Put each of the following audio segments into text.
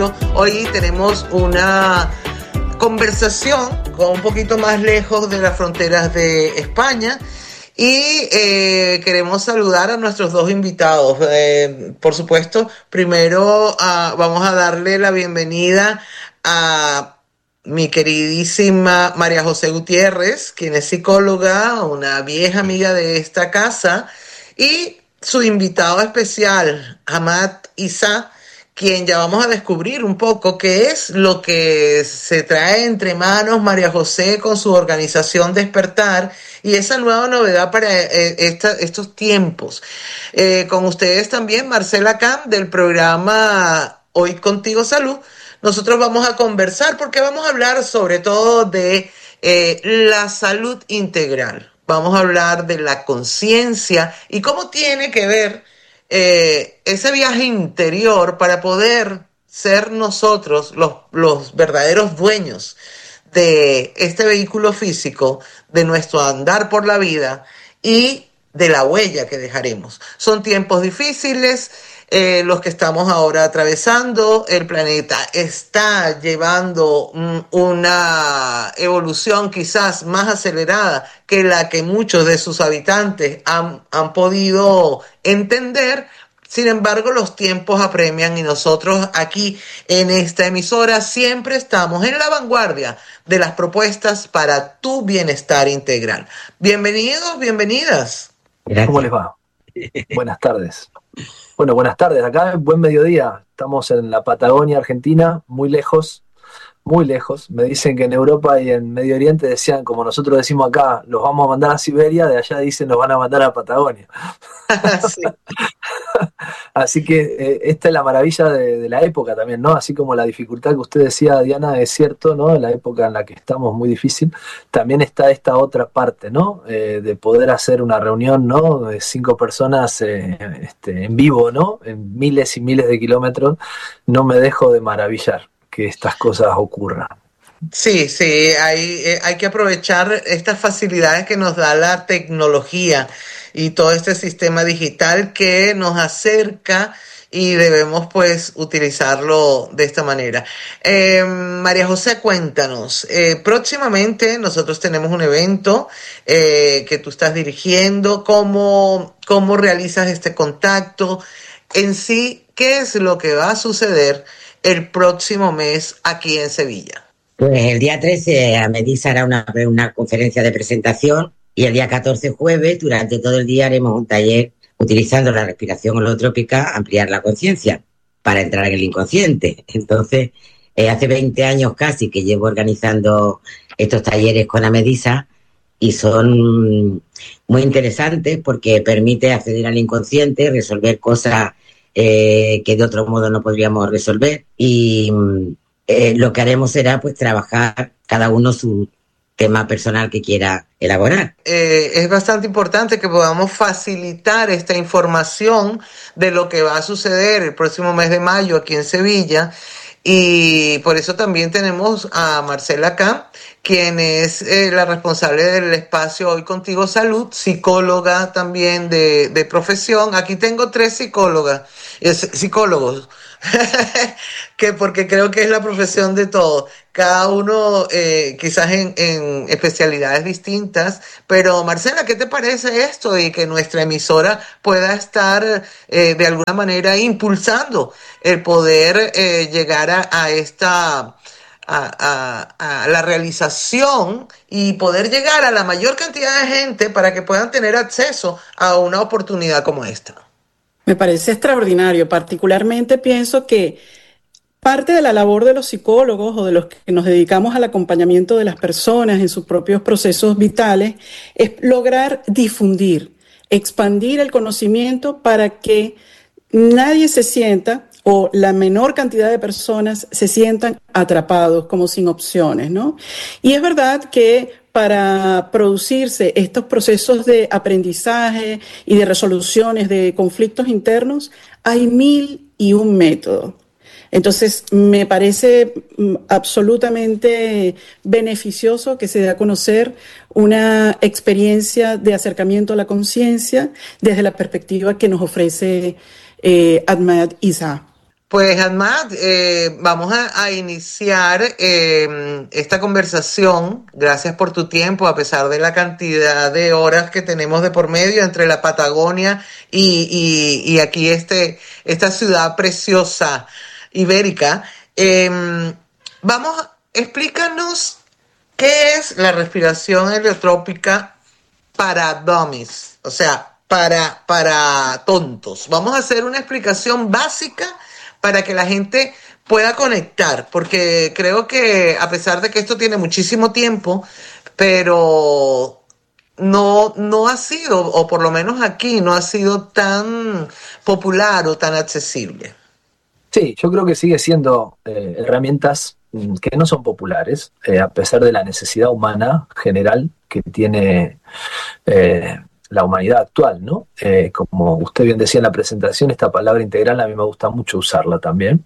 Hoy tenemos una conversación con un poquito más lejos de las fronteras de España y queremos saludar a nuestros dos invitados. Por supuesto, primero vamos a darle la bienvenida a mi queridísima María José Gutiérrez, quien es psicóloga, una vieja amiga de esta casa, y su invitado especial, Ahmad Isa, quien ya vamos a descubrir un poco qué es lo que se trae entre manos María José con su organización Despertar y esa nueva novedad para estos tiempos. Con ustedes también Marcela Camp del programa Hoy Contigo Salud. Nosotros vamos a conversar porque vamos a hablar sobre todo de la salud integral. Vamos a hablar de la conciencia y cómo tiene que ver ese viaje interior para poder ser nosotros los verdaderos dueños de este vehículo físico, de nuestro andar por la vida y de la huella que dejaremos. Son tiempos difíciles, los que estamos ahora atravesando. El planeta está llevando una evolución quizás más acelerada que la que muchos de sus habitantes han podido entender. Sin embargo, los tiempos apremian y nosotros aquí en esta emisora siempre estamos en la vanguardia de las propuestas para tu bienestar integral. Bienvenidos, bienvenidas. Gracias. ¿Cómo les va? Buenas tardes. Bueno, buenas tardes. Acá, buen mediodía. Estamos en la Patagonia, Argentina, muy lejos. Muy lejos. Me dicen que en Europa y en Medio Oriente decían, como nosotros decimos acá, los vamos a mandar a Siberia, de allá dicen los van a mandar a Patagonia. Sí. Así que esta es la maravilla de la época también, ¿no? Así como la dificultad que usted decía, Diana, es cierto, ¿no? La época en la que estamos muy difícil, también está esta otra parte, ¿no? De poder hacer una reunión, ¿no? De 5 personas en vivo, ¿no? En miles y miles de kilómetros. No me dejo de maravillar que estas cosas ocurran. Sí, hay que aprovechar estas facilidades que nos da la tecnología y todo este sistema digital que nos acerca y debemos pues utilizarlo de esta manera. María José, cuéntanos, próximamente nosotros tenemos un evento que tú estás dirigiendo. ¿Cómo realizas este contacto? En sí, ¿qué es lo que va a suceder el próximo mes aquí en Sevilla? Pues el día 13 Amedisa hará una conferencia de presentación y el día 14 jueves, durante todo el día, haremos un taller utilizando la respiración holotrópica, ampliar la conciencia para entrar en el inconsciente. Entonces, hace 20 años casi que llevo organizando estos talleres con Amedisa y son muy interesantes porque permite acceder al inconsciente, resolver cosas que de otro modo no podríamos resolver y lo que haremos será pues trabajar cada uno su tema personal que quiera elaborar. Es bastante importante que podamos facilitar esta información de lo que va a suceder el próximo mes de mayo aquí en Sevilla. Y por eso también tenemos a Marcela Camp, quien es la responsable del espacio Hoy Contigo Salud, psicóloga también de profesión. Aquí tengo 3 psicólogos, que porque creo que es la profesión de todos, cada uno quizás en especialidades distintas. Pero Marcela, ¿qué te parece esto? Y que nuestra emisora pueda estar de alguna manera impulsando el poder llegar a la realización y poder llegar a la mayor cantidad de gente para que puedan tener acceso a una oportunidad como esta. Me parece extraordinario. Particularmente pienso que parte de la labor de los psicólogos o de los que nos dedicamos al acompañamiento de las personas en sus propios procesos vitales es lograr difundir, expandir el conocimiento para que nadie se sienta o la menor cantidad de personas se sientan atrapados como sin opciones, ¿no? Y es verdad que para producirse estos procesos de aprendizaje y de resoluciones de conflictos internos hay 1001 métodos. Entonces, me parece absolutamente beneficioso que se dé a conocer una experiencia de acercamiento a la conciencia desde la perspectiva que nos ofrece Ahmad Isa. Pues, Ahmad, vamos a iniciar esta conversación. Gracias por tu tiempo, a pesar de la cantidad de horas que tenemos de por medio entre la Patagonia y aquí esta ciudad preciosa ibérica. Explícanos qué es la respiración heliotrópica para dummies, o sea, para tontos. Vamos a hacer una explicación básica para que la gente pueda conectar, porque creo que a pesar de que esto tiene muchísimo tiempo, pero no ha sido, o por lo menos aquí, no ha sido tan popular o tan accesible. Sí, yo creo que sigue siendo herramientas que no son populares, a pesar de la necesidad humana general que tiene la humanidad actual, ¿no? Como usted bien decía en la presentación, esta palabra integral a mí me gusta mucho usarla también.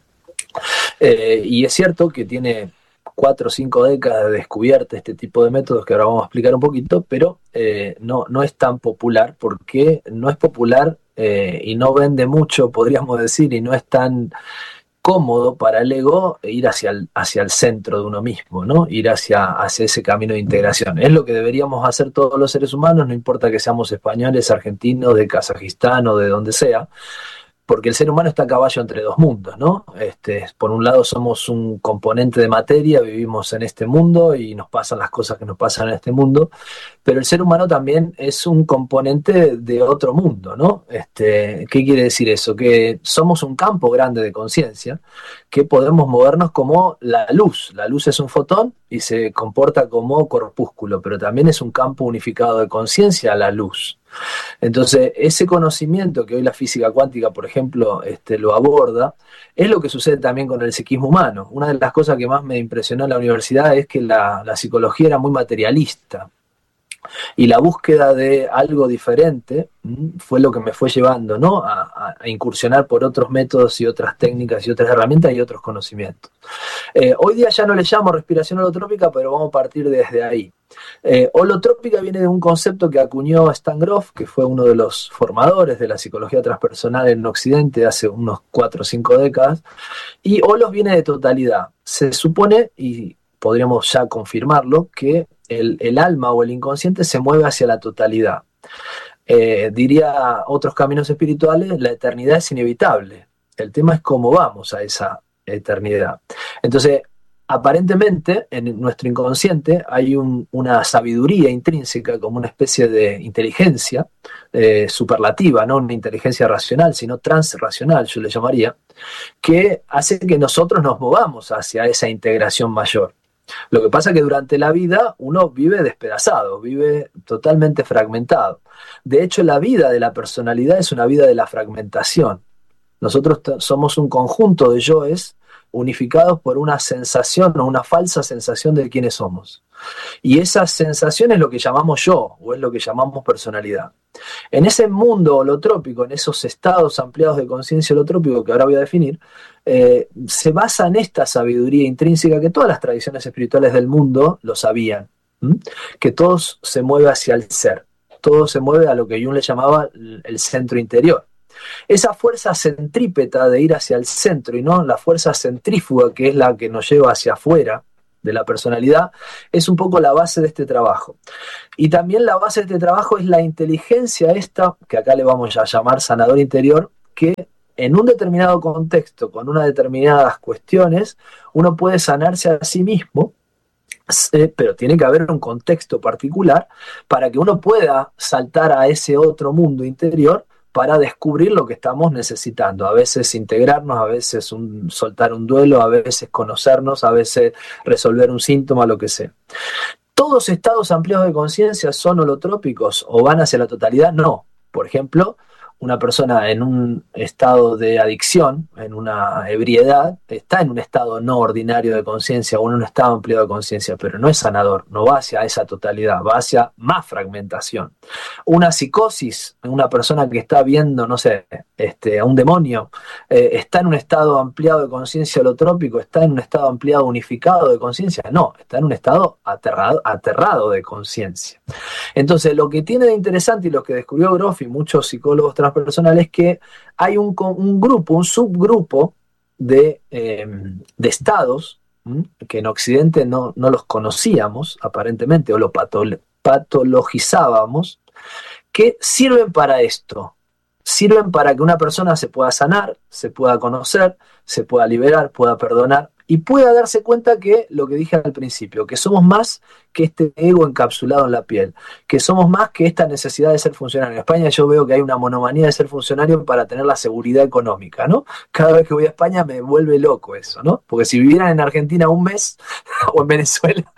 Y es cierto que tiene 4 o 5 décadas de descubierta este tipo de métodos que ahora vamos a explicar un poquito, pero no es tan popular porque no es popular y no vende mucho, podríamos decir, y no es tan cómodo para el ego ir hacia el centro de uno mismo, ¿no? Ir hacia ese camino de integración. Es lo que deberíamos hacer todos los seres humanos, no importa que seamos españoles, argentinos, de Kazajistán o de donde sea, porque el ser humano está a caballo entre dos mundos, ¿no? Por un lado somos un componente de materia, vivimos en este mundo y nos pasan las cosas que nos pasan en este mundo, pero el ser humano también es un componente de otro mundo, ¿no? ¿Qué quiere decir eso? Que somos un campo grande de conciencia, que podemos movernos como la luz. La luz es un fotón y se comporta como corpúsculo, pero también es un campo unificado de conciencia, la luz. Entonces, ese conocimiento que hoy la física cuántica, por ejemplo, lo aborda, es lo que sucede también con el psiquismo humano. Una de las cosas que más me impresionó en la universidad es que la psicología era muy materialista. Y la búsqueda de algo diferente fue lo que me fue llevando, ¿no? a incursionar por otros métodos y otras técnicas y otras herramientas y otros conocimientos. Hoy día ya no le llamo respiración holotrópica, pero vamos a partir desde ahí. Holotrópica viene de un concepto que acuñó Stan Grof, que fue uno de los formadores de la psicología transpersonal en Occidente hace unos 4 o 5 décadas, y holos viene de totalidad. Se supone, y podríamos ya confirmarlo, que el alma o el inconsciente se mueve hacia la totalidad. Diría otros caminos espirituales, la eternidad es inevitable. El tema es cómo vamos a esa eternidad. Entonces, aparentemente, en nuestro inconsciente hay una sabiduría intrínseca, como una especie de inteligencia superlativa, no una inteligencia racional, sino transracional, yo le llamaría, que hace que nosotros nos movamos hacia esa integración mayor. Lo que pasa es que durante la vida uno vive despedazado, vive totalmente fragmentado. De hecho, la vida de la personalidad es una vida de la fragmentación. Nosotros somos un conjunto de yoes unificados por una sensación o una falsa sensación de quiénes somos. Y esa sensación es lo que llamamos yo, o es lo que llamamos personalidad. En ese mundo holotrópico, en esos estados ampliados de conciencia holotrópico que ahora voy a definir, se basa en esta sabiduría intrínseca que todas las tradiciones espirituales del mundo lo sabían, que todo se mueve hacia el ser, todo se mueve a lo que Jung le llamaba el centro interior. Esa fuerza centrípeta de ir hacia el centro y no la fuerza centrífuga que es la que nos lleva hacia afuera de la personalidad, es un poco la base de este trabajo. Y también la base de este trabajo es la inteligencia esta, que acá le vamos a llamar sanador interior, que en un determinado contexto, con unas determinadas cuestiones, uno puede sanarse a sí mismo, pero tiene que haber un contexto particular para que uno pueda saltar a ese otro mundo interior para descubrir lo que estamos necesitando. A veces integrarnos, a veces soltar un duelo, a veces conocernos, a veces resolver un síntoma, lo que sea. ¿Todos estados ampliados de conciencia son holotrópicos o van hacia la totalidad? No. Por ejemplo, una persona en un estado de adicción, en una ebriedad, está en un estado no ordinario de conciencia o en un estado ampliado de conciencia, pero no es sanador, no va hacia esa totalidad, va hacia más fragmentación. Una psicosis, una persona que está viendo, no sé, a un demonio, está en un estado ampliado de conciencia holotrópico, está en un estado ampliado unificado de conciencia, no, está en un estado aterrado de conciencia. Entonces, lo que tiene de interesante y lo que descubrió Grof y muchos psicólogos transpersonales es que hay un grupo, un subgrupo de estados que en Occidente no los conocíamos aparentemente, o lo patologizábamos, que sirven para esto. Sirven para que una persona se pueda sanar, se pueda conocer, se pueda liberar, pueda perdonar y pueda darse cuenta que, lo que dije al principio, que somos más que este ego encapsulado en la piel, que somos más que esta necesidad de ser funcionario. En España yo veo que hay una monomanía de ser funcionario para tener la seguridad económica, ¿no? Cada vez que voy a España me vuelve loco eso, ¿no? Porque si vivieran en Argentina un mes o en Venezuela,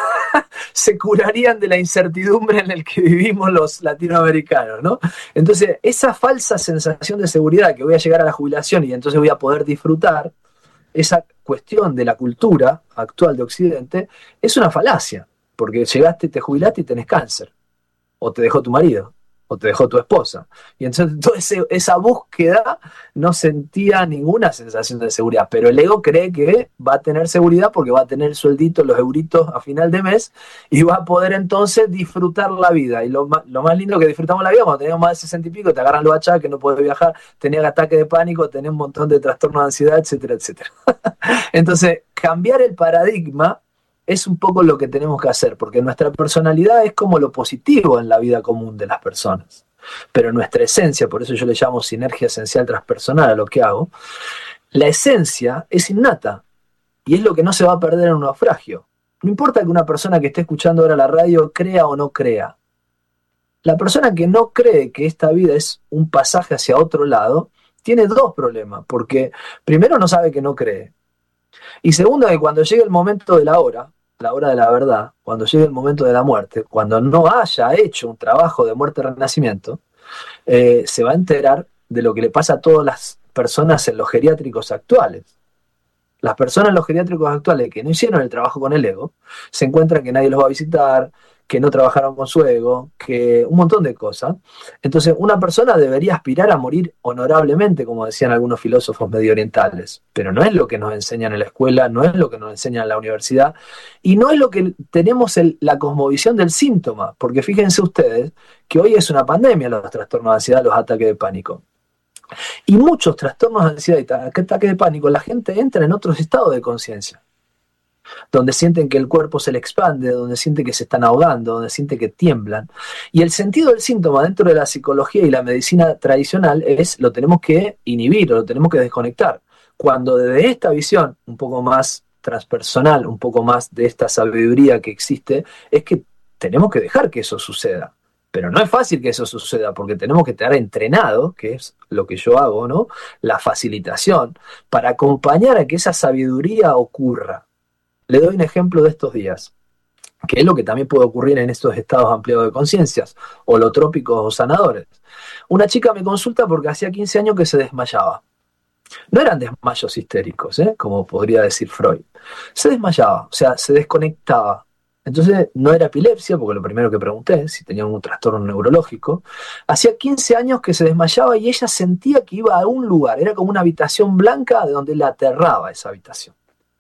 se curarían de la incertidumbre en la que vivimos los latinoamericanos, ¿no? Entonces, esa falsa sensación de seguridad que voy a llegar a la jubilación y entonces voy a poder disfrutar, esa cuestión de la cultura actual de Occidente es una falacia, porque llegaste, te jubilaste y tenés cáncer, o te dejó tu marido, o te dejó tu esposa, y entonces toda esa búsqueda no sentía ninguna sensación de seguridad, pero el ego cree que va a tener seguridad porque va a tener el sueldito, los euritos a final de mes, y va a poder entonces disfrutar la vida. Y lo más lindo que disfrutamos la vida, cuando teníamos más de 60 y pico, te agarran los achaques, no puedes viajar, tenés ataque de pánico, tenés un montón de trastornos de ansiedad, etcétera, etcétera. Entonces, cambiar el paradigma es un poco lo que tenemos que hacer, porque nuestra personalidad es como lo positivo en la vida común de las personas. Pero nuestra esencia, por eso yo le llamo sinergia esencial transpersonal a lo que hago, la esencia es innata y es lo que no se va a perder en un naufragio. No importa que una persona que esté escuchando ahora la radio crea o no crea. La persona que no cree que esta vida es un pasaje hacia otro lado, tiene dos problemas, porque primero no sabe que no cree. Y segundo, que cuando llegue el momento de la hora de la verdad, cuando llegue el momento de la muerte, cuando no haya hecho un trabajo de muerte-renacimiento, se va a enterar de lo que le pasa a todas las personas en los geriátricos actuales. Las personas en los geriátricos actuales que no hicieron el trabajo con el ego, se encuentran que nadie los va a visitar, que no trabajaron con su ego, que un montón de cosas. Entonces, una persona debería aspirar a morir honorablemente, como decían algunos filósofos medio orientales, pero no es lo que nos enseñan en la escuela, no es lo que nos enseñan en la universidad, y no es lo que tenemos la cosmovisión del síntoma, porque fíjense ustedes que hoy es una pandemia los trastornos de ansiedad, los ataques de pánico. Y muchos trastornos de ansiedad y ataques de pánico, la gente entra en otros estados de conciencia, donde sienten que el cuerpo se le expande, donde sienten que se están ahogando, donde sienten que tiemblan. Y el sentido del síntoma dentro de la psicología y la medicina tradicional es, lo tenemos que inhibir o lo tenemos que desconectar. Cuando desde esta visión un poco más transpersonal, un poco más de esta sabiduría que existe, es que tenemos que dejar que eso suceda. Pero no es fácil que eso suceda, porque tenemos que estar entrenados, que es lo que yo hago, ¿no? La facilitación, para acompañar a que esa sabiduría ocurra. Le doy un ejemplo de estos días, que es lo que también puede ocurrir en estos estados ampliados de conciencias, holotrópicos o sanadores. Una chica me consulta porque hacía 15 años que se desmayaba. No eran desmayos histéricos, como podría decir Freud. Se desmayaba, o sea, se desconectaba. Entonces no era epilepsia, porque lo primero que pregunté, si tenía un trastorno neurológico. Hacía 15 años que se desmayaba y ella sentía que iba a un lugar, era como una habitación blanca de donde la aterraba esa habitación.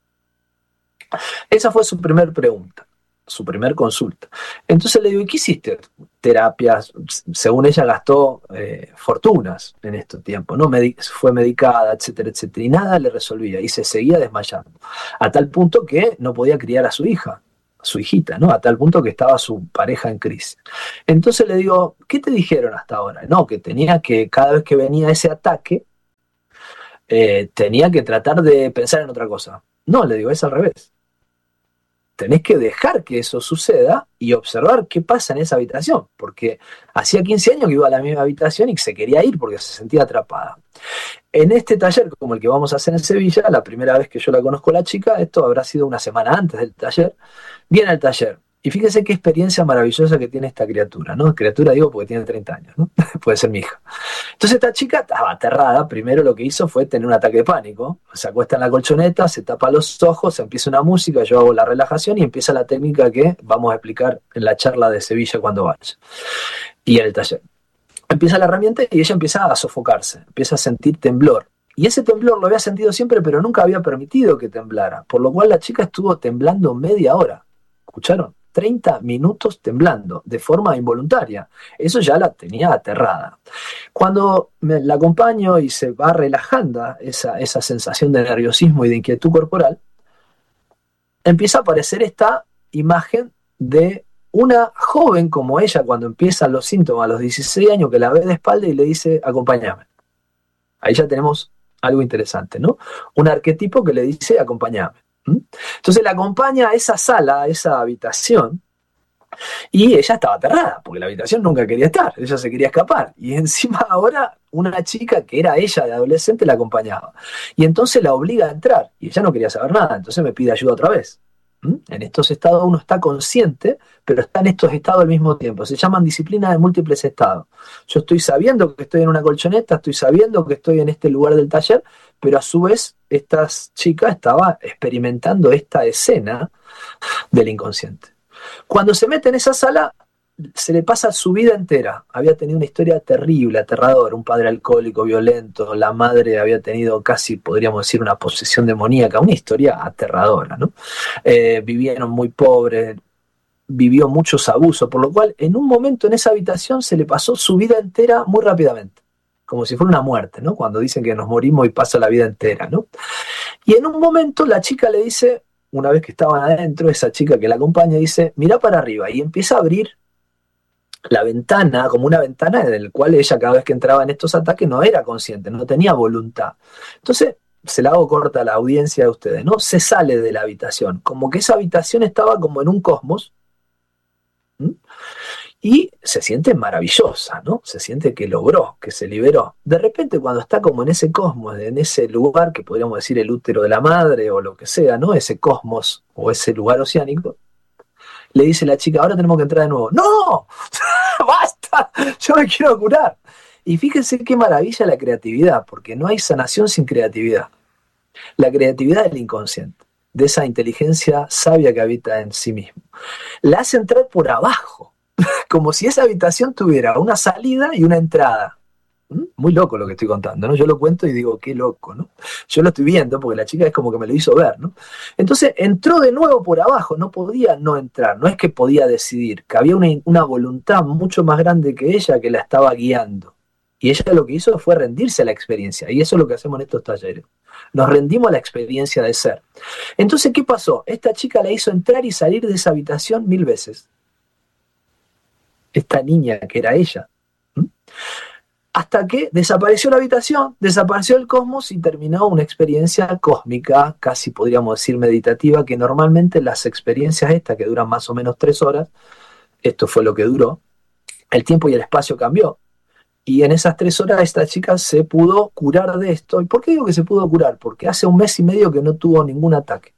Esa fue su primer pregunta, su primer consulta. Entonces le digo, ¿y qué hiciste? Terapias, según ella gastó fortunas en este tiempo, ¿no? Fue medicada, etcétera, etcétera, y nada le resolvía, y se seguía desmayando, a tal punto que no podía criar a su hija, a su hijita, ¿no? A tal punto que estaba su pareja en crisis. Entonces le digo, ¿qué te dijeron hasta ahora? No, que tenía que, cada vez que venía ese ataque, tenía que tratar de pensar en otra cosa. No, le digo, es al revés. Tenés que dejar que eso suceda y observar qué pasa en esa habitación, porque hacía 15 años que iba a la misma habitación y se quería ir porque se sentía atrapada. En este taller, como el que vamos a hacer en Sevilla, la primera vez que yo la conozco a la chica, esto habrá sido una semana antes del taller, viene al taller. Y fíjense qué experiencia maravillosa que tiene esta criatura, ¿no? Criatura digo porque tiene 30 años, ¿no? Puede ser mi hija. Entonces esta chica estaba aterrada. Primero lo que hizo fue tener un ataque de pánico. Se acuesta en la colchoneta, se tapa los ojos, se empieza una música, yo hago la relajación y empieza la técnica que vamos a explicar en la charla de Sevilla cuando vaya. Y en el taller. Empieza la herramienta y ella empieza a sofocarse, empieza a sentir temblor. Y ese temblor lo había sentido siempre, pero nunca había permitido que temblara. Por lo cual la chica estuvo temblando media hora. ¿Escucharon? 30 minutos temblando de forma involuntaria. Eso ya la tenía aterrada. Cuando la acompaño y se va relajando esa sensación de nerviosismo y de inquietud corporal, empieza a aparecer esta imagen de una joven como ella cuando empiezan los síntomas a los 16 años, que la ve de espalda y le dice, acompáñame. Ahí ya tenemos algo interesante, ¿no? Un arquetipo que le dice, acompáñame. Entonces la acompaña a esa sala, a esa habitación, y ella estaba aterrada, porque la habitación nunca quería estar, ella se quería escapar, y encima ahora una chica que era ella de adolescente la acompañaba, y entonces la obliga a entrar, y ella no quería saber nada, entonces me pide ayuda otra vez. En estos estados uno está consciente, pero está en estos estados al mismo tiempo. Se llaman disciplinas de múltiples estados. Yo estoy sabiendo que estoy en una colchoneta, estoy sabiendo que estoy en este lugar del taller, pero a su vez esta chica estaba experimentando esta escena del inconsciente. Cuando se mete en esa sala, se le pasa su vida entera. Había tenido una historia terrible, aterradora, un padre alcohólico, violento, la madre había tenido casi, podríamos decir, una posesión demoníaca, una historia aterradora, ¿no? Vivieron muy pobres, vivió muchos abusos, por lo cual en un momento en esa habitación se le pasó su vida entera muy rápidamente, como si fuera una muerte, ¿no? Cuando dicen que nos morimos y pasa la vida entera, ¿no? Y en un momento la chica le dice, una vez que estaban adentro, esa chica que la acompaña dice, mira para arriba, y empieza a abrir la ventana, como una ventana en la cual ella cada vez que entraba en estos ataques no era consciente, no tenía voluntad. Entonces, se la hago corta a la audiencia de ustedes, ¿no? Se sale de la habitación, como que esa habitación estaba como en un cosmos, y se siente maravillosa, ¿no? Se siente que logró, que se liberó. De repente, cuando está como en ese cosmos, en ese lugar que podríamos decir el útero de la madre o lo que sea, ¿no? Ese cosmos o ese lugar oceánico, le dice la chica, ahora tenemos que entrar de nuevo. ¡No! ¡Basta! Yo me quiero curar. Y fíjense qué maravilla la creatividad, porque no hay sanación sin creatividad. La creatividad del inconsciente, de esa inteligencia sabia que habita en sí mismo. La hace entrar por abajo, como si esa habitación tuviera una salida y una entrada. Muy loco lo que estoy contando, ¿no? Yo lo cuento y digo, qué loco, ¿no? Yo lo estoy viendo porque la chica es como que me lo hizo ver, ¿no? Entonces entró de nuevo por abajo, no podía no entrar, no es que podía decidir, que había una voluntad mucho más grande que ella que la estaba guiando. Y ella lo que hizo fue rendirse a la experiencia, y eso es lo que hacemos en estos talleres. Nos rendimos a la experiencia de ser. Entonces, ¿qué pasó? Esta chica la hizo entrar y salir de esa habitación 1000 veces. Esta niña que era ella. Hasta que desapareció la habitación, desapareció el cosmos y terminó una experiencia cósmica, casi podríamos decir meditativa, que normalmente las experiencias estas, que duran más o menos 3 horas, esto fue lo que duró, el tiempo y el espacio cambió. Y en esas 3 horas esta chica se pudo curar de esto. ¿Y por qué digo que se pudo curar? Porque hace 1 mes y medio que no tuvo ningún ataque.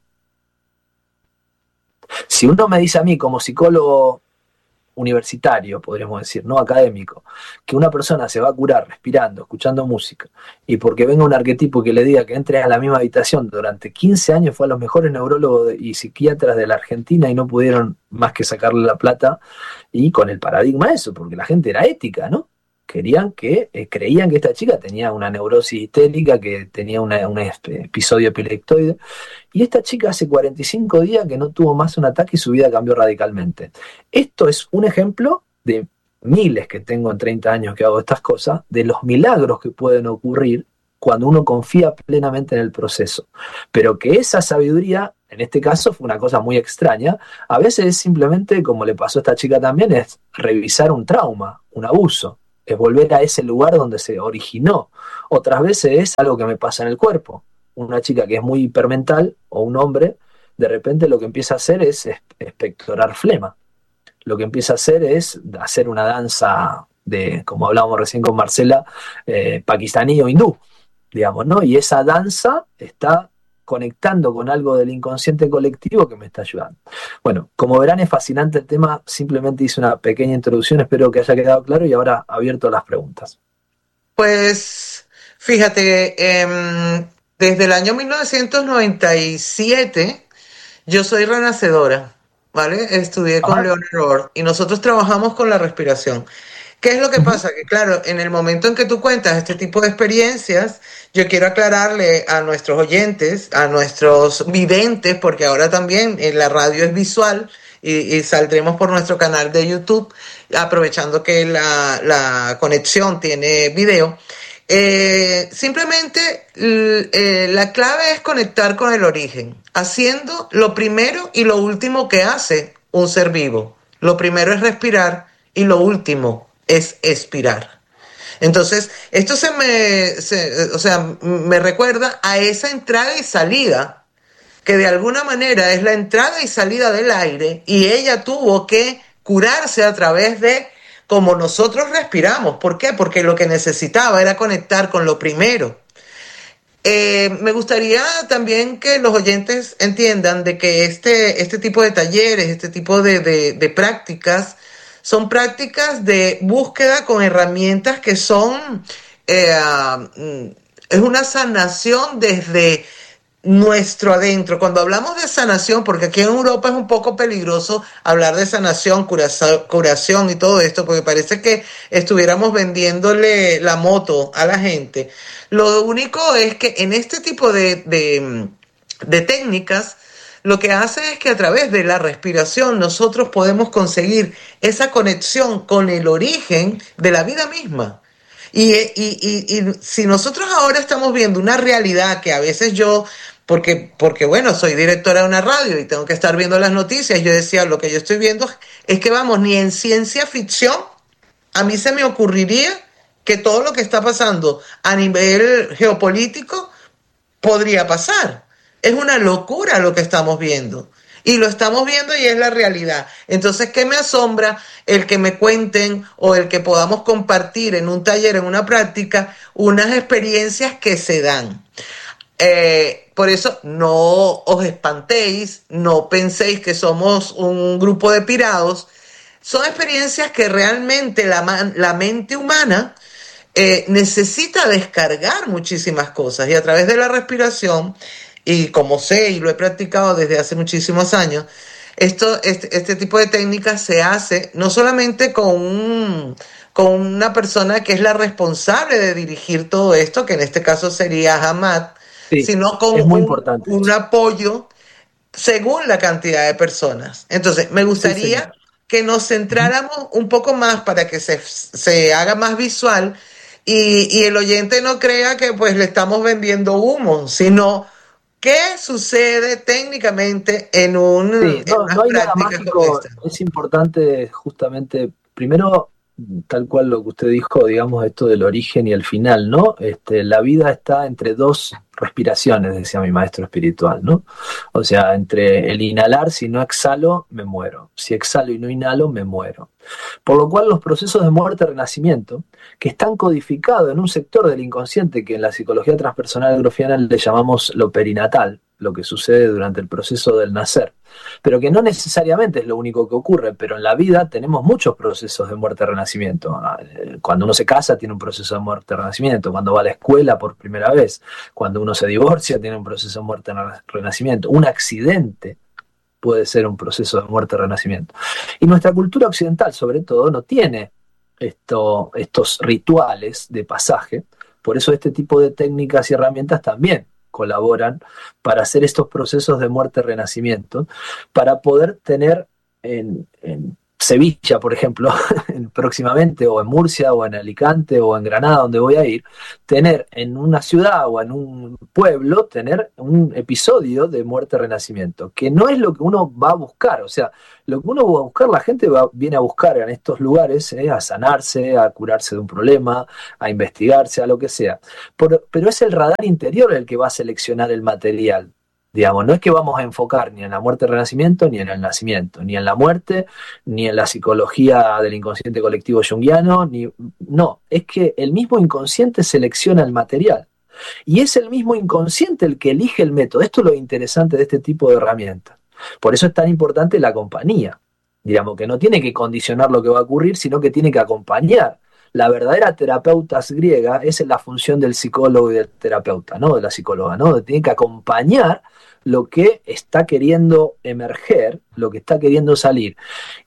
Si uno me dice a mí como psicólogo universitario, podríamos decir, no académico, que una persona se va a curar respirando, escuchando música, y porque venga un arquetipo que le diga que entre a la misma habitación durante 15 años, fue a los mejores neurólogos y psiquiatras de la Argentina y no pudieron más que sacarle la plata, y con el paradigma eso, porque la gente era ética, ¿no? Creían que esta chica tenía una neurosis histérica, que tenía un episodio epileptoide, y esta chica hace 45 días que no tuvo más un ataque y su vida cambió radicalmente. Esto es un ejemplo de miles que tengo en 30 años que hago estas cosas, de los milagros que pueden ocurrir cuando uno confía plenamente en el proceso. Pero que esa sabiduría, en este caso, fue una cosa muy extraña. A veces es simplemente, como le pasó a esta chica también, es revisar un trauma, un abuso. Es volver a ese lugar donde se originó. Otras veces es algo que me pasa en el cuerpo. Una chica que es muy hipermental, o un hombre, de repente lo que empieza a hacer es expectorar flema. Lo que empieza a hacer es hacer una danza de, como hablábamos recién con Marcela, pakistaní o hindú, digamos, ¿no? Y esa danza está conectando con algo del inconsciente colectivo que me está ayudando. Bueno, como verán es fascinante el tema, simplemente hice una pequeña introducción, espero que haya quedado claro y ahora abierto a las preguntas. Pues fíjate, desde el año 1997 yo soy renacedora, ¿vale? Estudié con Leonard Orr y nosotros trabajamos con la respiración. ¿Qué es lo que pasa? Que claro, en el momento en que tú cuentas este tipo de experiencias, yo quiero aclararle a nuestros oyentes, a nuestros videntes, porque ahora también la radio es visual y saldremos por nuestro canal de YouTube, aprovechando que la conexión tiene video. Simplemente la clave es conectar con el origen, haciendo lo primero y lo último que hace un ser vivo. Lo primero es respirar y lo último es expirar. Entonces, esto me recuerda a esa entrada y salida, que de alguna manera es la entrada y salida del aire, y ella tuvo que curarse a través de como nosotros respiramos. ¿Por qué? Porque lo que necesitaba era conectar con lo primero. Me gustaría también que los oyentes entiendan de que este tipo de talleres, este tipo de prácticas, son prácticas de búsqueda con herramientas que son, es una sanación desde nuestro adentro. Cuando hablamos de sanación, porque aquí en Europa es un poco peligroso hablar de sanación, curación y todo esto, porque parece que estuviéramos vendiéndole la moto a la gente. Lo único es que en este tipo de técnicas, lo que hace es que a través de la respiración nosotros podemos conseguir esa conexión con el origen de la vida misma. Y si nosotros ahora estamos viendo una realidad que a veces yo, porque bueno, soy directora de una radio y tengo que estar viendo las noticias, yo decía, lo que yo estoy viendo es que vamos, ni en ciencia ficción a mí se me ocurriría que todo lo que está pasando a nivel geopolítico podría pasar. Es una locura lo que estamos viendo. Y lo estamos viendo y es la realidad. Entonces, ¿qué me asombra? El que me cuenten o el que podamos compartir en un taller, en una práctica, unas experiencias que se dan. Por eso no os espantéis, no penséis que somos un grupo de pirados. Son experiencias que realmente la mente humana necesita descargar muchísimas cosas. Y a través de la respiración, y como sé y lo he practicado desde hace muchísimos años, este tipo de técnicas se hace no solamente con una persona que es la responsable de dirigir todo esto, que en este caso sería Hamad, sí, sino con un apoyo según la cantidad de personas. Entonces, me gustaría que nos centráramos un poco más para que se haga más visual y el oyente no crea que pues le estamos vendiendo humo, sino ¿qué sucede técnicamente en una no hay nada mágico. Es importante justamente, primero, tal cual lo que usted dijo, digamos, esto del origen y el final, ¿no? La vida está entre dos respiraciones, decía mi maestro espiritual, ¿no? O sea, entre el inhalar, si no exhalo, me muero. Si exhalo y no inhalo, me muero. Por lo cual los procesos de muerte-renacimiento, que están codificados en un sector del inconsciente que en la psicología transpersonal grofiana le llamamos lo perinatal, lo que sucede durante el proceso del nacer, pero que no necesariamente es lo único que ocurre, pero en la vida tenemos muchos procesos de muerte-renacimiento. Cuando uno se casa tiene un proceso de muerte-renacimiento, cuando va a la escuela por primera vez, cuando uno se divorcia tiene un proceso de muerte-renacimiento, un accidente puede ser un proceso de muerte-renacimiento. Y nuestra cultura occidental, sobre todo, no tiene estos rituales de pasaje, por eso este tipo de técnicas y herramientas también colaboran para hacer estos procesos de muerte-renacimiento, para poder tener en Sevilla, por ejemplo, próximamente, o en Murcia, o en Alicante, o en Granada, donde voy a ir, tener en una ciudad o en un pueblo, tener un episodio de muerte-renacimiento, que no es lo que uno va a buscar. O sea, lo que uno va a buscar, la gente viene a buscar en estos lugares, a sanarse, a curarse de un problema, a investigarse, a lo que sea. Pero es el radar interior el que va a seleccionar el material. Digamos, no es que vamos a enfocar ni en la muerte-renacimiento, ni en el nacimiento, ni en la muerte, ni en la psicología del inconsciente colectivo junguiano, no, es que el mismo inconsciente selecciona el material. Y es el mismo inconsciente el que elige el método. Esto es lo interesante de este tipo de herramientas. Por eso es tan importante la compañía. Digamos, que no tiene que condicionar lo que va a ocurrir, sino que tiene que acompañar. La verdadera terapeutas griega es la función del psicólogo y del terapeuta, ¿no? De la psicóloga, ¿no? Tiene que acompañar lo que está queriendo emerger, lo que está queriendo salir.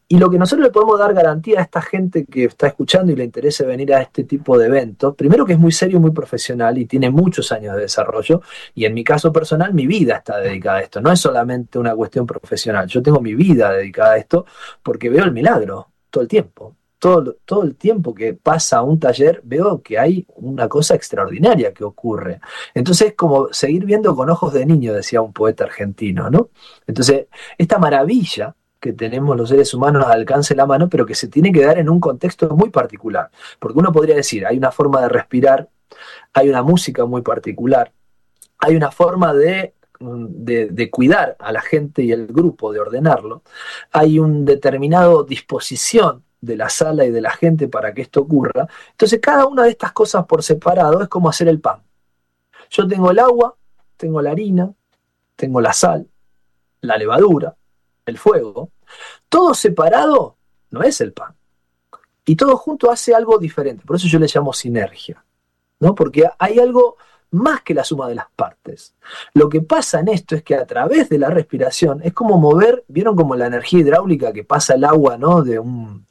Y lo que nosotros le podemos dar garantía a esta gente que está escuchando y le interese venir a este tipo de eventos, primero que es muy serio y muy profesional y tiene muchos años de desarrollo, y en mi caso personal mi vida está dedicada a esto, no es solamente una cuestión profesional, yo tengo mi vida dedicada a esto porque veo el milagro todo el tiempo. Todo el tiempo que pasa un taller veo que hay una cosa extraordinaria que ocurre. Entonces es como seguir viendo con ojos de niño, decía un poeta argentino, ¿no? Entonces, esta maravilla que tenemos los seres humanos al alcance de la mano, pero que se tiene que dar en un contexto muy particular. Porque uno podría decir, hay una forma de respirar, hay una música muy particular, hay una forma de cuidar a la gente y el grupo, de ordenarlo, hay un determinado disposición de la sala y de la gente para que esto ocurra. Entonces cada una de estas cosas por separado es como hacer el pan. Yo tengo el agua, tengo la harina, tengo la sal, la levadura, el fuego. Todo separado no es el pan. Y todo junto hace algo diferente. Por eso yo le llamo sinergia, ¿no? Porque hay algo más que la suma de las partes. Lo que pasa en esto es que a través de la respiración es como mover, ¿vieron como la energía hidráulica que pasa el agua, ¿no? de un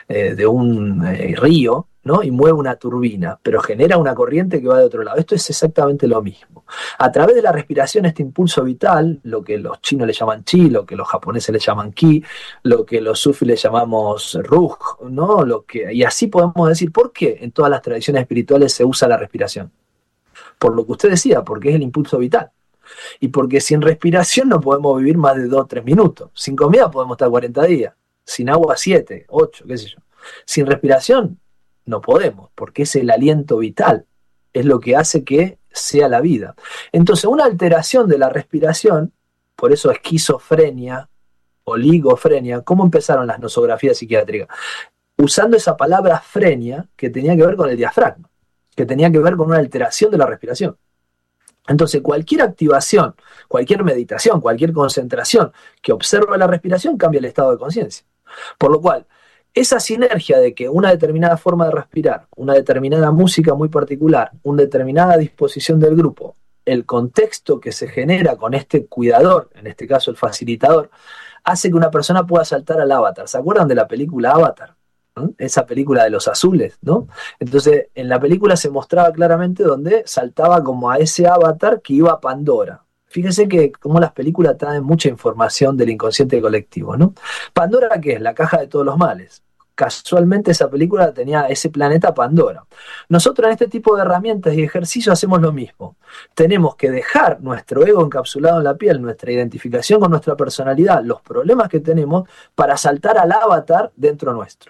río, ¿no? Y mueve una turbina, pero genera una corriente que va de otro lado? Esto es exactamente lo mismo. A través de la respiración, este impulso vital, lo que los chinos le llaman chi, lo que los japoneses le llaman ki, lo que los sufis le llamamos ruj, ¿no? Y así podemos decir, ¿por qué en todas las tradiciones espirituales se usa la respiración? Por lo que usted decía, porque es el impulso vital. Y porque sin respiración no podemos vivir más de 2 o 3 minutos. Sin comida podemos estar 40 días. Sin agua 7, 8, qué sé yo. Sin respiración no podemos, porque es el aliento vital. Es lo que hace que sea la vida. Entonces, una alteración de la respiración, por eso esquizofrenia, oligofrenia, ¿cómo empezaron las nosografías psiquiátricas? Usando esa palabra frenia que tenía que ver con el diafragma, que tenía que ver con una alteración de la respiración. Entonces, cualquier activación, cualquier meditación, cualquier concentración que observa la respiración cambia el estado de conciencia. Por lo cual, esa sinergia de que una determinada forma de respirar, una determinada música muy particular, una determinada disposición del grupo, el contexto que se genera con este cuidador, en este caso el facilitador, hace que una persona pueda saltar al avatar. ¿Se acuerdan de la película Avatar? Esa película de los azules, ¿no? Entonces, en la película se mostraba claramente donde saltaba como a ese avatar que iba a Pandora. Fíjense que como las películas traen mucha información del inconsciente colectivo, ¿no? Pandora, ¿qué es? La caja de todos los males. Casualmente esa película tenía ese planeta Pandora. Nosotros en este tipo de herramientas y ejercicios hacemos lo mismo. Tenemos que dejar nuestro ego encapsulado en la piel, nuestra identificación con nuestra personalidad, los problemas que tenemos, para saltar al avatar dentro nuestro.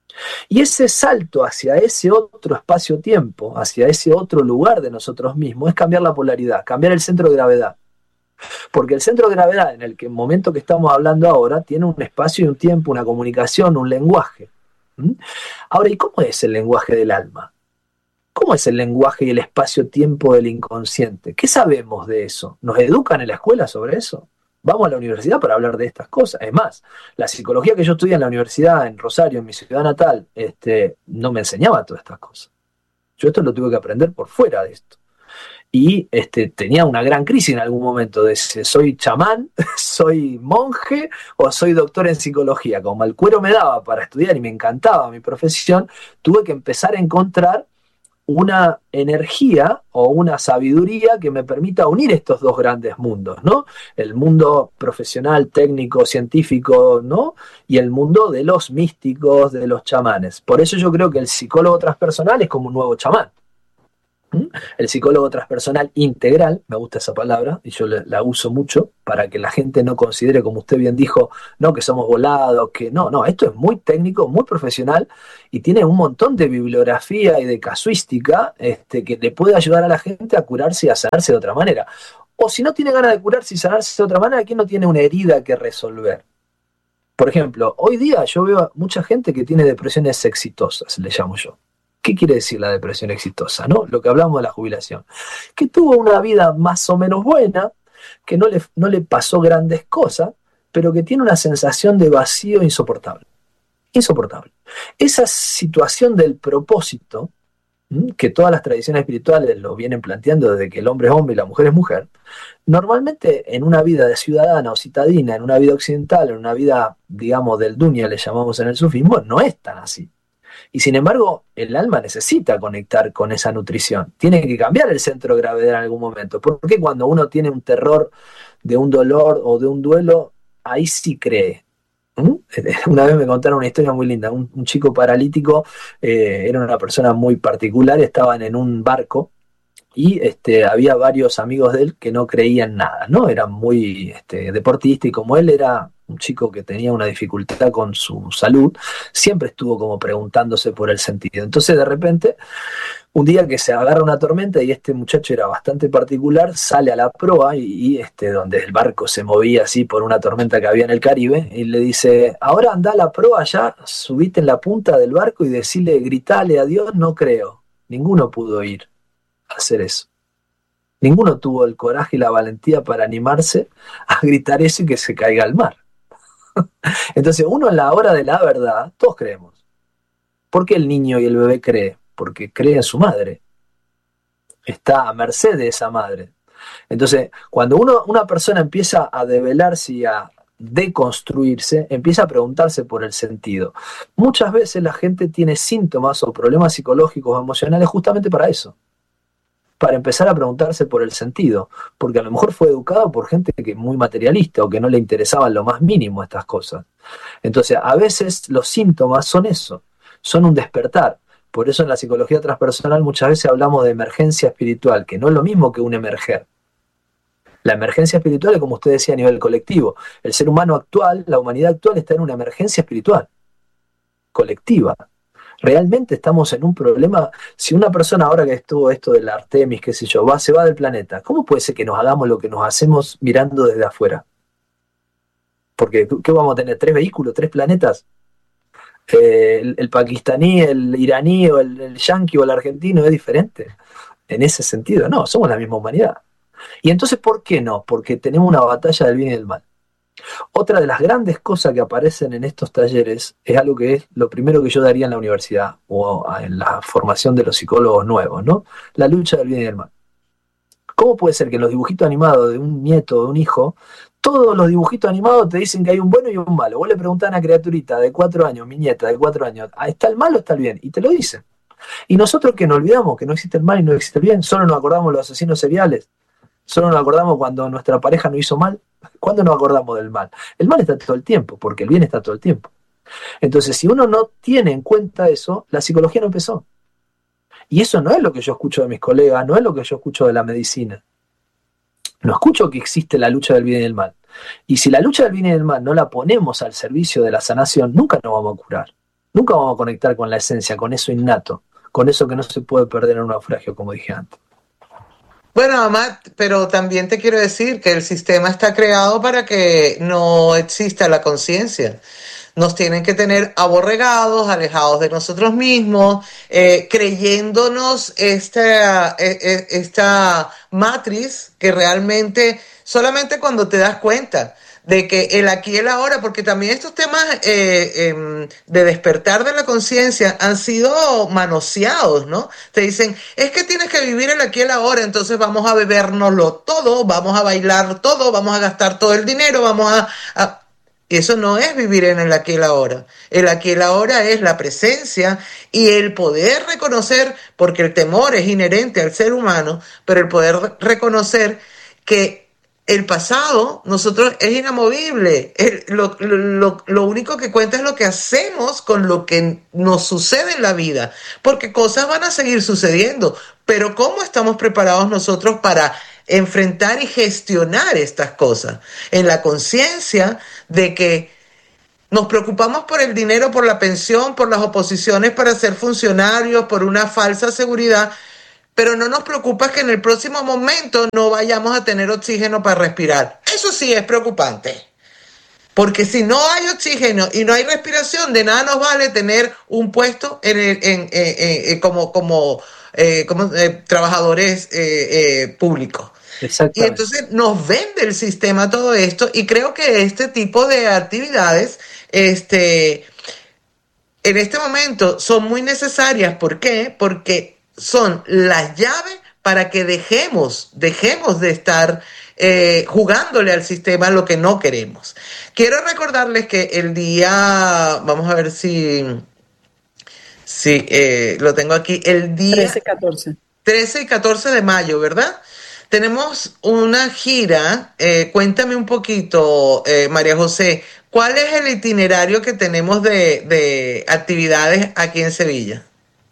Y ese salto hacia ese otro espacio-tiempo, hacia ese otro lugar de nosotros mismos, es cambiar la polaridad, cambiar el centro de gravedad. Porque el centro de gravedad, en el momento que estamos hablando ahora, tiene un espacio y un tiempo, una comunicación, un lenguaje. Ahora, ¿y cómo es el lenguaje del alma? ¿Cómo es el lenguaje y el espacio-tiempo del inconsciente? ¿Qué sabemos de eso? ¿Nos educan en la escuela sobre eso? Vamos a la universidad para hablar de estas cosas. Es más, la psicología que yo estudié en la universidad, en Rosario, en mi ciudad natal, no me enseñaba todas estas cosas. Yo esto lo tuve que aprender por fuera de esto. Y tenía una gran crisis en algún momento de si soy chamán, soy monje o soy doctor en psicología. Como el cuero me daba para estudiar y me encantaba mi profesión, tuve que empezar a encontrar una energía o una sabiduría que me permita unir estos dos grandes mundos, ¿no? El mundo profesional, técnico, científico, ¿no? Y el mundo de los místicos, de los chamanes. Por eso yo creo que el psicólogo transpersonal es como un nuevo chamán. El psicólogo transpersonal integral, me gusta esa palabra y yo la uso mucho para que la gente no considere, como usted bien dijo, no, que somos volados, que no, esto es muy técnico, muy profesional y tiene un montón de bibliografía y de casuística que le puede ayudar a la gente a curarse y a sanarse de otra manera. O si no tiene ganas de curarse y sanarse de otra manera, ¿quién no tiene una herida que resolver? Por ejemplo, hoy día yo veo a mucha gente que tiene depresiones exitosas, le llamo yo. ¿Qué quiere decir la depresión exitosa, no? Lo que hablamos de la jubilación. Que tuvo una vida más o menos buena, que no le pasó grandes cosas, pero que tiene una sensación de vacío insoportable. Insoportable. Esa situación del propósito que todas las tradiciones espirituales lo vienen planteando desde que el hombre es hombre y la mujer es mujer, normalmente en una vida de ciudadana o citadina, en una vida occidental, en una vida, digamos, del dunya, le llamamos en el sufismo, no es tan así. Y sin embargo, el alma necesita conectar con esa nutrición. Tiene que cambiar el centro de gravedad en algún momento. Porque cuando uno tiene un terror de un dolor o de un duelo, ahí sí cree. Una vez me contaron una historia muy linda. Un chico paralítico, era una persona muy particular, estaban en un barco y había varios amigos de él que no creían nada, ¿no? Eran muy deportistas, y como él era un chico que tenía una dificultad con su salud, siempre estuvo como preguntándose por el sentido. Entonces, de repente, un día que se agarra una tormenta y este muchacho era bastante particular, sale a la proa y donde el barco se movía así por una tormenta que había en el Caribe, y le dice: ahora anda a la proa allá, subite en la punta del barco y decirle, gritale a Dios, no creo. Ninguno pudo ir a hacer eso. Ninguno tuvo el coraje y la valentía para animarse a gritar eso y que se caiga al mar. Entonces, uno en la hora de la verdad, todos creemos. ¿Por qué el niño y el bebé cree? Porque cree en su madre. Está a merced de esa madre. Entonces, cuando una persona empieza a develarse y a deconstruirse, empieza a preguntarse por el sentido. Muchas veces la gente tiene síntomas o problemas psicológicos o emocionales justamente para eso. Para empezar a preguntarse por el sentido, porque a lo mejor fue educado por gente que es muy materialista o que no le interesaban lo más mínimo estas cosas. Entonces, a veces los síntomas son eso, son un despertar. Por eso en la psicología transpersonal muchas veces hablamos de emergencia espiritual, que no es lo mismo que un emerger. La emergencia espiritual es, como usted decía, a nivel colectivo. El ser humano actual, la humanidad actual, está en una emergencia espiritual, colectiva. Realmente estamos en un problema. Si una persona, ahora que estuvo esto del Artemis, qué sé yo, se va del planeta, ¿cómo puede ser que nos hagamos lo que nos hacemos mirando desde afuera? Porque, ¿qué vamos a tener? ¿3 vehículos, 3 planetas? El pakistaní, el iraní o el yanqui o el argentino es diferente. En ese sentido, no, somos la misma humanidad. Y entonces, ¿por qué no? Porque tenemos una batalla del bien y del mal. Otra de las grandes cosas que aparecen en estos talleres es algo que es lo primero que yo daría en la universidad o en la formación de los psicólogos nuevos, ¿no? La lucha del bien y del mal. ¿Cómo puede ser que en los dibujitos animados de un nieto o de un hijo, todos los dibujitos animados te dicen que hay un bueno y un malo? Vos le preguntás a una criaturita de 4 años, mi nieta de 4 años, ¿está el mal o está el bien? Y te lo dicen. Y nosotros que nos olvidamos que no existe el mal y no existe el bien, solo nos acordamos de los asesinos seriales, solo nos acordamos cuando nuestra pareja nos hizo mal. ¿Cuándo nos acordamos del mal? El mal está todo el tiempo, porque el bien está todo el tiempo. Entonces, si uno no tiene en cuenta eso, la psicología no empezó. Y eso no es lo que yo escucho de mis colegas, no es lo que yo escucho de la medicina. No escucho que existe la lucha del bien y del mal. Y si la lucha del bien y del mal no la ponemos al servicio de la sanación, nunca nos vamos a curar. Nunca vamos a conectar con la esencia, con eso innato, con eso que no se puede perder en un naufragio, como dije antes. Bueno, Amat, pero también te quiero decir que el sistema está creado para que no exista la conciencia. Nos tienen que tener aborregados, alejados de nosotros mismos, creyéndonos esta matriz que realmente solamente cuando te das cuenta de que el aquí y el ahora, porque también estos temas de despertar de la conciencia han sido manoseados, ¿no? Te dicen, es que tienes que vivir el aquí y el ahora, entonces vamos a bebérnoslo todo, vamos a bailar todo, vamos a gastar todo el dinero, vamos a... Eso no es vivir en el aquí y el ahora. El aquí y el ahora es la presencia y el poder reconocer, porque el temor es inherente al ser humano, pero el poder reconocer que el pasado, nosotros, es inamovible. Lo único que cuenta es lo que hacemos con lo que nos sucede en la vida, porque cosas van a seguir sucediendo, pero ¿cómo estamos preparados nosotros para enfrentar y gestionar estas cosas? En la conciencia de que nos preocupamos por el dinero, por la pensión, por las oposiciones para ser funcionarios, por una falsa seguridad, pero no nos preocupa que en el próximo momento no vayamos a tener oxígeno para respirar. Eso sí es preocupante, porque si no hay oxígeno y no hay respiración, de nada nos vale tener un puesto como trabajadores públicos. Y entonces nos vende el sistema todo esto, y creo que este tipo de actividades en este momento son muy necesarias. ¿Por qué? Porque son las llaves para que dejemos de estar jugándole al sistema lo que no queremos. Quiero recordarles que el día, vamos a ver si lo tengo aquí, el día 13 y 14 de mayo, ¿verdad? Tenemos una gira. Cuéntame un poquito, María José, ¿cuál es el itinerario que tenemos de actividades aquí en Sevilla?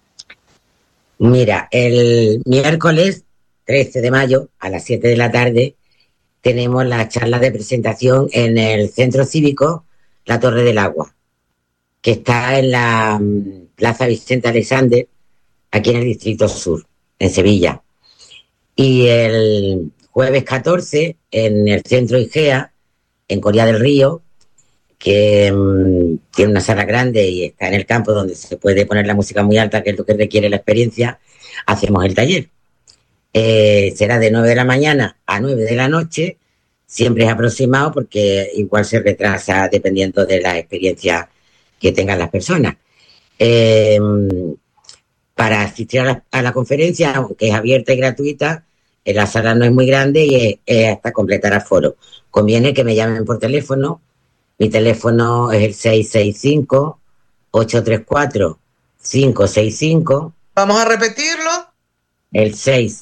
Mira, el miércoles 13 de mayo a las 7 de la tarde tenemos la charla de presentación en el Centro Cívico La Torre del Agua, que está en la Plaza Vicente Alexander, aquí en el Distrito Sur, en Sevilla. Y el jueves 14 en el Centro Igea, en Coria del Río, que tiene una sala grande y está en el campo donde se puede poner la música muy alta, que es lo que requiere la experiencia, hacemos el taller. Será de 9 de la mañana a 9 de la noche, siempre es aproximado porque igual se retrasa dependiendo de la experiencia que tengan las personas. Para asistir a la conferencia, aunque es abierta y gratuita, la sala no es muy grande y es hasta completar aforo. Conviene que me llamen por teléfono. Mi teléfono es el 665-834-565. Vamos a repetirlo. El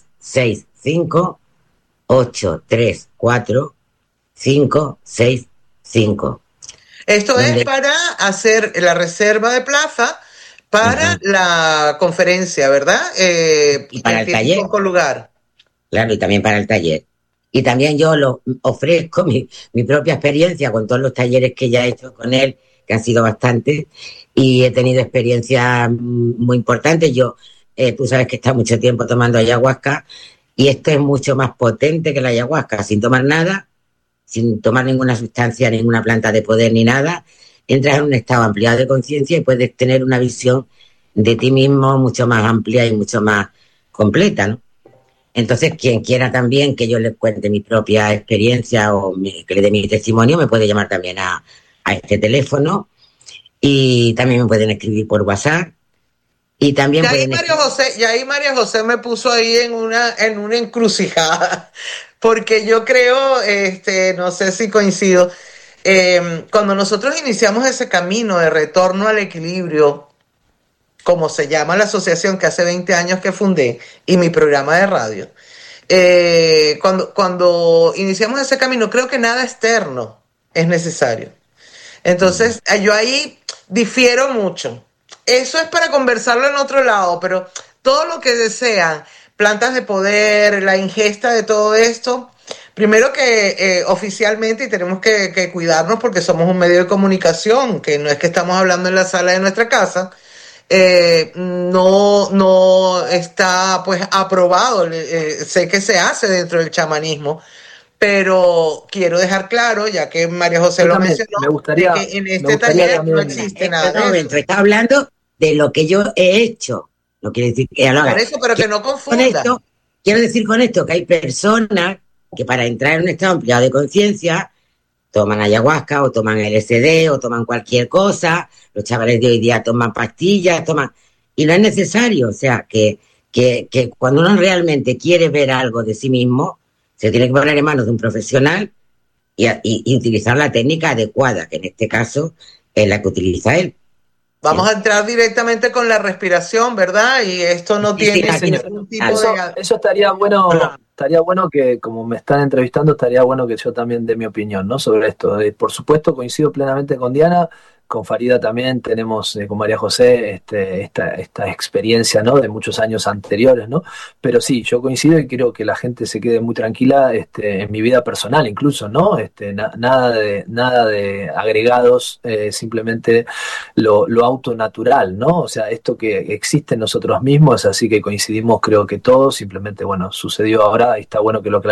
665-834-565. Esto es para hacer la reserva de plaza para la conferencia, ¿verdad? Y para el taller. Poco lugar. Claro, y también para el taller. Y también yo lo ofrezco mi propia experiencia con todos los talleres que ya he hecho con él, que han sido bastantes, y he tenido experiencias muy importantes. Yo, tú sabes que he estado mucho tiempo tomando ayahuasca, y esto es mucho más potente que la ayahuasca. Sin tomar nada, sin tomar ninguna sustancia, ninguna planta de poder ni nada, entras en un estado ampliado de conciencia y puedes tener una visión de ti mismo mucho más amplia y mucho más completa, ¿no? Entonces, quien quiera también que yo le cuente mi propia experiencia o que le dé mi testimonio, me puede llamar también a este teléfono, y también me pueden escribir por WhatsApp. Y también María José me puso ahí en una encrucijada, porque yo creo, no sé si coincido, cuando nosotros iniciamos ese camino de retorno al equilibrio, como se llama la asociación que hace 20 años que fundé, y mi programa de radio, cuando iniciamos ese camino, creo que nada externo es necesario. Entonces, yo ahí difiero mucho. Eso es para conversarlo en otro lado, pero todo lo que desean, plantas de poder, la ingesta de todo esto, primero que oficialmente, y tenemos que cuidarnos porque somos un medio de comunicación, que no es que estamos hablando en la sala de nuestra casa, no está pues aprobado. Sé que se hace dentro del chamanismo, pero quiero dejar claro, ya que María José lo mencionó, que en este taller no existe nada. Está hablando de lo que yo he hecho. No quiere decir que lo haga. Por eso, pero que no confunda. Quiero decir con esto que hay personas que para entrar en un estado ampliado de conciencia toman ayahuasca o toman LSD o toman cualquier cosa. Los chavales de hoy día toman pastillas, y no es necesario. O sea, que cuando uno realmente quiere ver algo de sí mismo, se tiene que poner en manos de un profesional y utilizar la técnica adecuada, que en este caso es la que utiliza él. Vamos a entrar directamente con la respiración, ¿verdad? Y esto no tiene ningún tipo de... Eso estaría bueno. Estaría bueno que, como me están entrevistando, estaría bueno que yo también dé mi opinión, ¿no?, sobre esto. Por supuesto, coincido plenamente con Diana, con Farida también tenemos, con María José, esta experiencia, ¿no?, de muchos años anteriores, ¿no? Pero sí, yo coincido y quiero que la gente se quede muy tranquila, en mi vida personal incluso, ¿no? Nada de agregados, simplemente lo autonatural, ¿no? O sea, esto que existe en nosotros mismos, así que coincidimos creo que todos, simplemente, bueno, sucedió ahora y está bueno que lo aclaremos.